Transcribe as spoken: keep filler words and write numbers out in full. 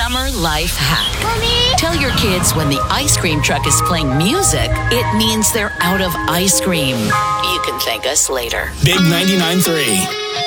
summer life hack. Mommy? Tell your kids when the ice cream truck is playing music, it means they're out of ice cream. You can thank us later. Big ninety-nine point three.